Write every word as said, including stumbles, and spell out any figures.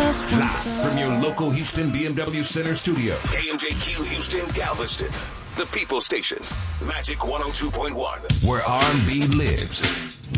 Live from your local Houston B M W Center studio, K M J Q Houston, Galveston, the People Station, Magic one oh two point one, where R and B lives.